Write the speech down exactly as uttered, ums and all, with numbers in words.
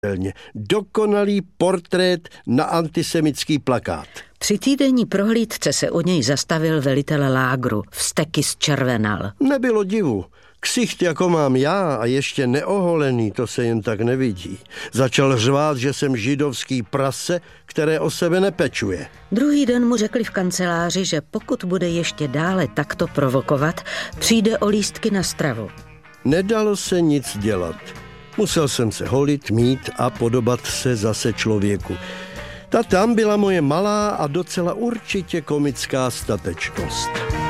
Dokonalý portrét na antisemický plakát. Při týdenní prohlídce se u něj zastavil velitel lágru. Vzteky zčervenal. Nebylo divu. Ksicht, jako mám já a ještě neoholený, to se jen tak nevidí. Začal řvát, že jsem židovský prase, které o sebe nepečuje. Druhý den mu řekli v kanceláři, že pokud bude ještě dále takto provokovat, přijde o lístky na stravu. Nedalo se nic dělat. Musel jsem se holit, mít a podobat se zase člověku. Ta tam byla moje malá a docela určitě komická statečnost.